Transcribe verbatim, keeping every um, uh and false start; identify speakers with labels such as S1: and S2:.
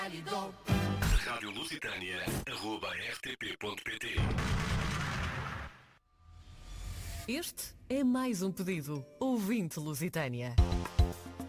S1: Rádio Lusitânia, arroba r t p ponto p t.
S2: Este é mais um pedido ouvinte Lusitânia.